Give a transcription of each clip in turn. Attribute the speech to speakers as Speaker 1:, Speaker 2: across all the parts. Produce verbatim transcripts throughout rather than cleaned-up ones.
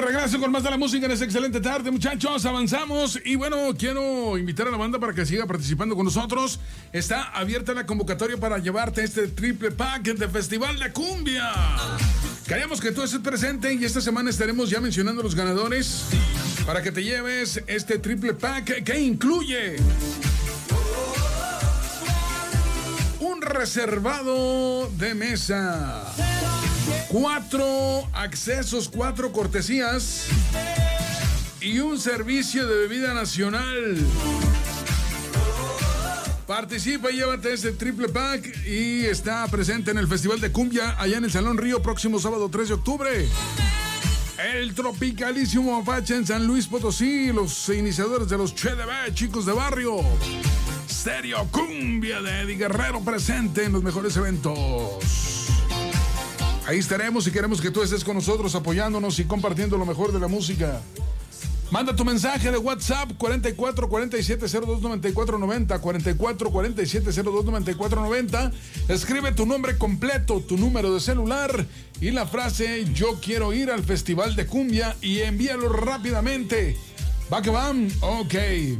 Speaker 1: regreso con más de la música en esta excelente tarde, muchachos. Avanzamos y bueno, quiero invitar a la banda para que siga participando con nosotros. Está abierta la convocatoria para llevarte este triple pack de Festival de Cumbia. Queremos que tú estés presente y esta semana estaremos ya mencionando los ganadores para que te lleves este triple pack que incluye un reservado de mesa, cuatro accesos, cuatro cortesías y un servicio de bebida nacional. Participa y llévate este triple pack y está presente en el Festival de Cumbia allá en el Salón Río próximo sábado tres de octubre. El tropicalísimo Apache en San Luis Potosí, los iniciadores de los Che de B, chicos de barrio. Stereo Cumbia de Eddie Guerrero presente en los mejores eventos. Ahí estaremos y queremos que tú estés con nosotros apoyándonos y compartiendo lo mejor de la música. Manda tu mensaje de WhatsApp cuarenta y cuatro cuarenta y siete cero dos noventa y cuatro noventa, cuarenta y cuatro cuarenta y siete cero dos noventa y cuatro noventa. Escribe tu nombre completo, tu número de celular y la frase "Yo quiero ir al Festival de Cumbia" y envíalo rápidamente. ¿Va que van? Ok.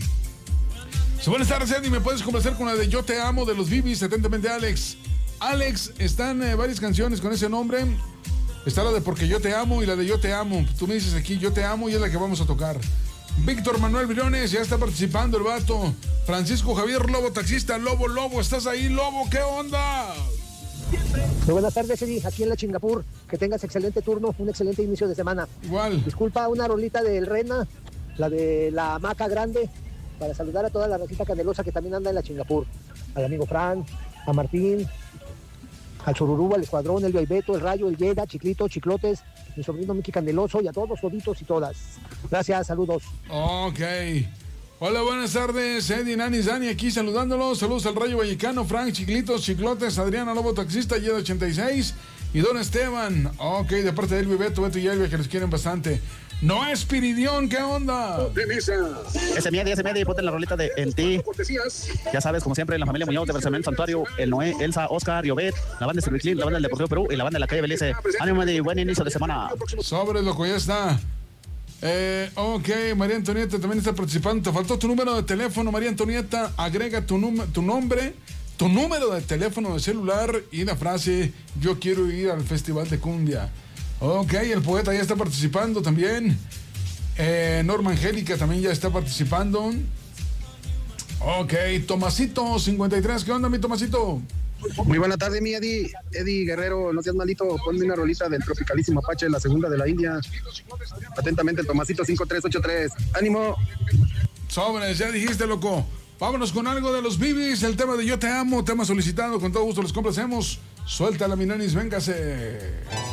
Speaker 1: So, buenas tardes, Eddie. ¿Me puedes complacer con la de Yo Te Amo de los Bibis? Atentamente, Alex. Alex, están eh, varias canciones con ese nombre. Está la de Porque Yo Te Amo y la de Yo Te Amo. Tú me dices aquí Yo Te Amo y es la que vamos a tocar. Víctor Manuel Briones, ya está participando el vato. Francisco Javier Lobo, taxista. Lobo, Lobo, ¿estás ahí, Lobo? ¿Qué onda?
Speaker 2: Muy buenas tardes, Eddie, aquí en la Chingapur. Que tengas excelente turno, un excelente inicio de semana.
Speaker 1: Igual.
Speaker 2: Disculpa, una rolita del Rena, la de la Hamaca Grande, para saludar a toda la racita candelosa que también anda en la Chingapur. Al amigo Fran, a Martín, al Chururú, al Escuadrón, el Beto, el Rayo, el Yeda, Chiclito, Chiclotes, mi sobrino Miki Candeloso y a todos toditos y todas. Gracias, saludos.
Speaker 1: Ok. Hola, buenas tardes, Eddie, Nani, Dani, aquí saludándolos. Saludos al Rayo Vallecano, Frank, Chiclitos, Chiclotes, Adriana Lobo, taxista, Yeda ochenta y seis y Don Esteban. Ok, de parte de Elvi, Beto, Beto y Elvia, que les quieren bastante. No es Piridión, ¿qué onda?
Speaker 3: Ese media, ese media, y ponte la rolita de En Ti. Ya sabes, como siempre, la familia Muñoz de Versamel Santuario, el Noé, Elsa, Oscar, Yobet, la banda de Silviclín, la banda del Deportivo Perú y la banda de la calle Belice. Ánimo de buen inicio de semana.
Speaker 1: Sobre, loco, ya está. Eh, ok, María Antonieta también está participando. Te faltó tu número de teléfono, María Antonieta. Agrega tu, num- tu nombre, tu número de teléfono de celular y la frase "Yo quiero ir al Festival de Cumbia". Ok, el poeta ya está participando también. Eh, Norma Angélica también ya está participando. Ok, Tomasito cincuenta y tres. ¿Qué onda, mi Tomasito?
Speaker 4: Muy buena tarde, mi Eddie. Eddie Guerrero, no seas malito. Ponme una rolita del tropicalísimo Apache, la segunda de la India. Atentamente, el Tomasito cinco tres ocho tres. ¡Ánimo!
Speaker 1: Sobres, ya dijiste, loco. Vámonos con algo de los Bibis. El tema de Yo Te Amo, tema solicitado. Con todo gusto los complacemos. Suelta la Minanis, véngase.